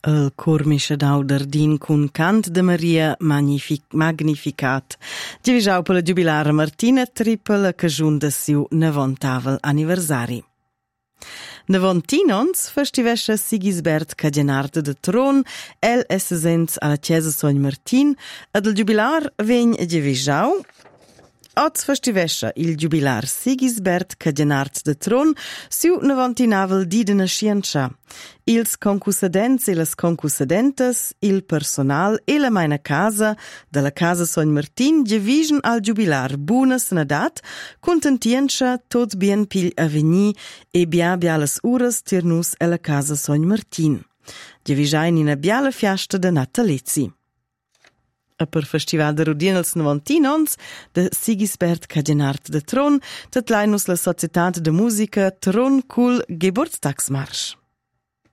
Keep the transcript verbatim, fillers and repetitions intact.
Il cor Mischadau d'Ardin cun cant de Maria magnific, magnificat. Divisau per la jubilara Martina Trippel che giunda siu nevontavel anniversari. Nevontinons festivescha Sigisbert Cadenard de Tron, el essens alla Chiesa Sogn Martin, ad il jubilar vegn divisau. Oz festivescha il jubilar Sigisbert Cadenard de Tron siu nevantinavel di de nascienza. Ils concussadents e las concussadentes, il personal e la meina casa de la Casa Sogn Martin division al jubilar bunas nadat, contentiencha tot bien pil aveni e bia bialas uras tirnus e la Casa Sogn Martin. Divisain in a biala fiasta de natalizi. A per festival de Rudien els Nevantinons de Sigisbert Cadenard de Tron, tat leinus la Societat de Musica Tron Cool Geburtstagsmarsch.